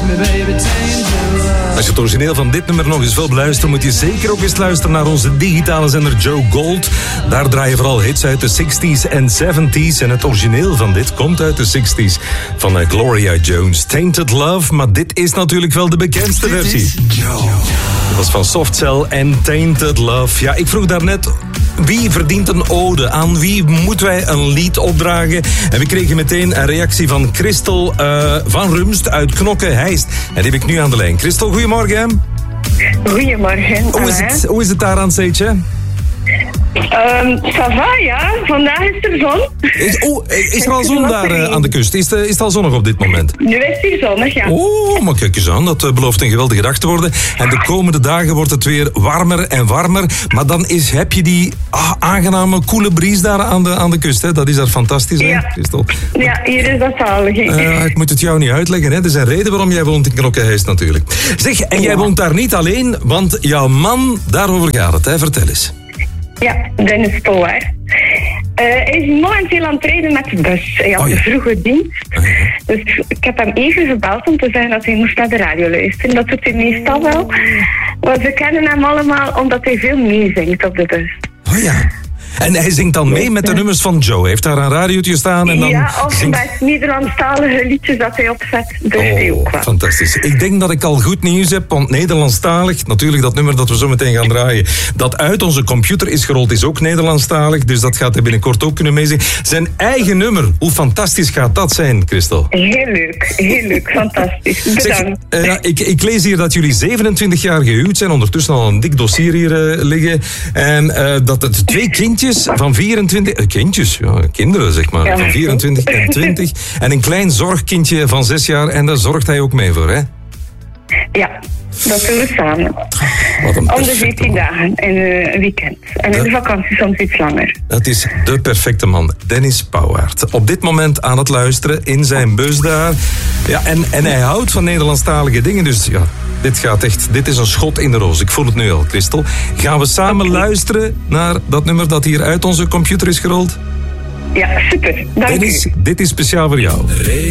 me, baby, tainted love. Als je het origineel van dit nummer nog eens wil beluisteren, moet je zeker ook eens luisteren naar onze digitale zender Joe Gold. Daar draaien vooral hits uit de 60s en 70s. En het origineel van dit komt uit de 60s van Gloria Jones. Tainted Love, maar dit is natuurlijk wel de bekendste versie. Dit is Joe. Dat was van Soft Cell en Tainted Love. Ja, ik vroeg daarnet, wie verdient een ode? Aan wie moeten wij een lied opdragen? En we kregen meteen een reactie van Christel van Rumst uit Knokke-Heist. En die heb ik nu aan de lijn. Christel, goedemorgen. Goedemorgen. Hoe is het daar aan het zeetje? Ça va, ja. Vandaag is er zon. Is er al zon daar aan de kust? Is het al zonnig op dit moment? Nu is het hier zonnig, ja. Oh, maar kijk eens aan. Dat belooft een geweldige dag te worden. En de komende dagen wordt het weer warmer en warmer. Maar dan heb je die aangename, koele bries daar aan de kust. Hè? Dat is daar fantastisch, hè, Christel? Ja, hier is dat zalig. Ik moet het jou niet uitleggen. Hè? Er is een reden waarom jij woont in Knokke-Heist natuurlijk. Zeg, en jij woont daar niet alleen, want jouw man, daarover gaat het. Hè? Vertel eens. Ja, Dennis Polwaar. Hij is momenteel aan het rijden met de bus. Hij had een vroege dienst. Dus ik heb hem even gebeld om te zeggen dat hij moest naar de radio luisteren. Dat doet hij meestal wel. Maar we kennen hem allemaal omdat hij veel meezingt op de bus. Oh ja. En hij zingt dan mee met de nummers van Joe. Hij heeft daar een radiootje staan en dan... Ja, of met Nederlandstalige liedjes dat hij opzet. Dus heel qua. Fantastisch. Ik denk dat ik al goed nieuws heb, want Nederlandstalig, natuurlijk dat nummer dat we zo meteen gaan draaien, dat uit onze computer is gerold, is ook Nederlandstalig. Dus dat gaat hij binnenkort ook kunnen meezingen. Zijn eigen nummer, hoe fantastisch gaat dat zijn, Christel? Heel leuk, fantastisch. Bedankt. Zeg, ik lees hier dat jullie 27 jaar gehuwd zijn, ondertussen al een dik dossier hier liggen. En dat het 2 kindjes van 24... kindjes, ja, kinderen zeg maar, van 24 en 20. En een klein zorgkindje van 6 jaar. En daar zorgt hij ook mee voor, hè? Ja, dat doen we samen. Om de 14 dagen in een weekend. En in de vakantie soms iets langer. Dat is de perfecte man, Dennis Pauwaert. Op dit moment aan het luisteren in zijn bus daar. Ja, en hij houdt van Nederlandstalige dingen, dus ja... Dit is een schot in de roos. Ik voel het nu al, Christel. Gaan we samen luisteren naar dat nummer dat hier uit onze computer is gerold? Ja, super. Dank Dennis, dit is speciaal voor jou.